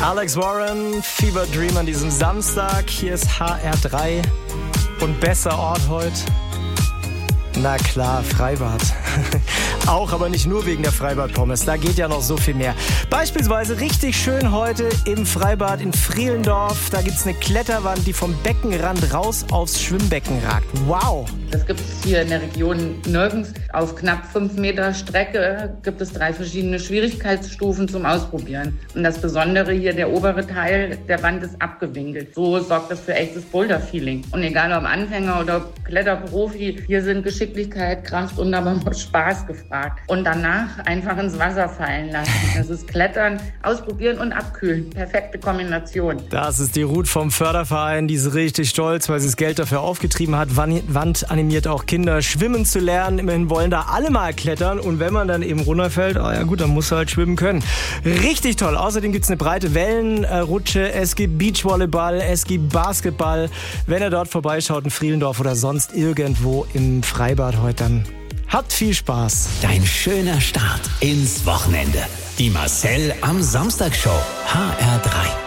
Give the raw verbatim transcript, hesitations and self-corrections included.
Alex Warren, Fever Dream an diesem Samstag. Hier ist H R drei und besser Ort heute. Na klar, Freibad. Auch, aber nicht nur wegen der Freibad-Pommes. Da geht ja noch so viel mehr. Beispielsweise richtig schön heute im Freibad in Frielendorf. Da gibt's eine Kletterwand, die vom Beckenrand raus aufs Schwimmbecken ragt. Wow! Das gibt es hier in der Region nirgends. Auf knapp fünf Meter Strecke gibt es drei verschiedene Schwierigkeitsstufen zum Ausprobieren. Und das Besondere hier, der obere Teil der Wand ist abgewinkelt. So sorgt das für echtes Boulder-Feeling. Und egal ob Anfänger oder Kletterprofi, hier sind Geschicklichkeit, Kraft und aber auch Spaß gefragt. Und danach einfach ins Wasser fallen lassen. Das ist Klettern, ausprobieren und abkühlen. Perfekte Kombination. Das ist die Ruth vom Förderverein. Die ist richtig stolz, weil sie das Geld dafür aufgetrieben hat. Wand animiert auch Kinder, schwimmen zu lernen. Immerhin wollen da alle mal klettern. Und wenn man dann eben runterfällt, ah ja gut, dann muss er halt schwimmen können. Richtig toll. Außerdem gibt es eine breite Wellenrutsche. Es gibt Beachvolleyball, es gibt Basketball. Wenn ihr dort vorbeischaut in Frielendorf oder sonst irgendwo im Freibad heute, dann habt viel Spaß. Dein schöner Start ins Wochenende. Die Marcel am Samstag Show. H R drei.